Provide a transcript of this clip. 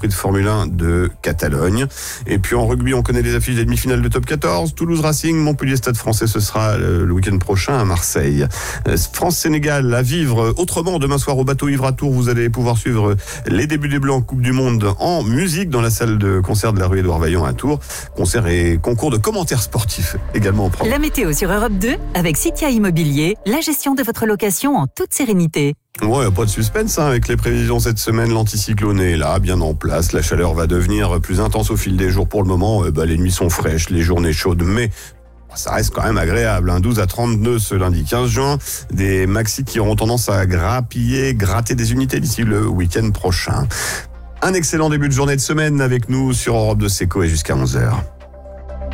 Prix de Formule 1 de Catalogne. Et puis en rugby, on connaît les affiches des demi-finales de Top 14. Toulouse Racing, Montpellier Stade Français, ce sera le week-end prochain à Marseille. France-Sénégal à vivre autrement. Demain soir au Bateau Ivre à Tours, vous allez pouvoir suivre les débuts des Bleus en Coupe du Monde en musique dans la salle de concert de la rue Édouard Vaillant à Tours. Concert et concours de commentaires sportifs également au programme. La météo sur Europe 2 avec Citia Immobilier, la gestion de votre location en toute sérénité. Ouais, pas de suspense avec les prévisions cette semaine. L'anticyclone est là, bien en place. La chaleur va devenir plus intense au fil des jours. Pour le moment, les nuits sont fraîches, les journées chaudes, mais ça reste quand même agréable. 12 à 32 ce lundi 15 juin. Des maxis qui auront tendance à gratter des unités d'ici le week-end prochain. Un excellent début de journée de semaine avec nous sur Europe 2 Seco et jusqu'à 11h.